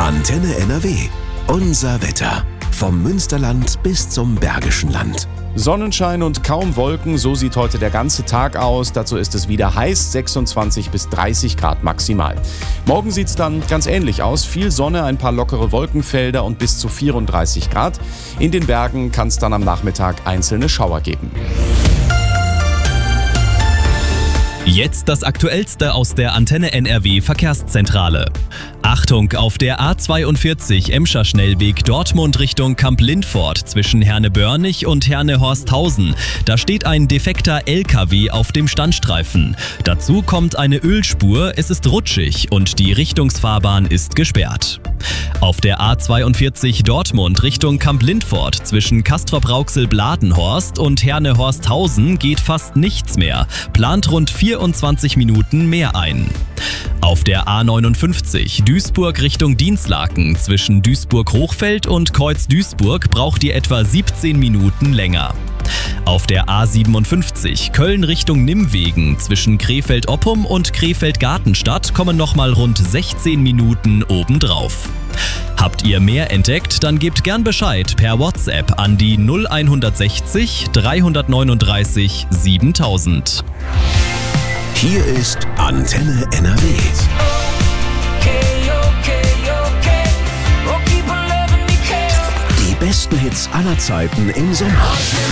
Antenne NRW. Unser Wetter. Vom Münsterland bis zum Bergischen Land. Sonnenschein und kaum Wolken, so sieht heute der ganze Tag aus. Dazu ist es wieder heiß, 26 bis 30 Grad maximal. Morgen sieht es dann ganz ähnlich aus. Viel Sonne, ein paar lockere Wolkenfelder und bis zu 34 Grad. In den Bergen kann es dann am Nachmittag einzelne Schauer geben. Jetzt das Aktuellste aus der Antenne NRW Verkehrszentrale. Achtung, auf der A42 Emscher Schnellweg Dortmund Richtung Kamp-Lindfort zwischen Herne-Börnich und Herne-Horsthausen. Da steht ein defekter LKW auf dem Standstreifen. Dazu kommt eine Ölspur, es ist rutschig und die Richtungsfahrbahn ist gesperrt. Auf der A42 Dortmund Richtung Kamp-Lindfort zwischen Castrop-Rauxel-Bladenhorst und Herne-Horsthausen geht fast nichts mehr. Plant rund 24 Minuten mehr ein. Auf der A59 Duisburg Richtung Dinslaken zwischen Duisburg-Hochfeld und Kreuz-Duisburg braucht ihr etwa 17 Minuten länger. Auf der A57 Köln Richtung Nimwegen zwischen Krefeld-Oppum und Krefeld-Gartenstadt kommen nochmal rund 16 Minuten obendrauf. Habt ihr mehr entdeckt, dann gebt gern Bescheid per WhatsApp an die 0160 339 7000. Hier ist Antenne NRW. Die besten Hits aller Zeiten im Sommer.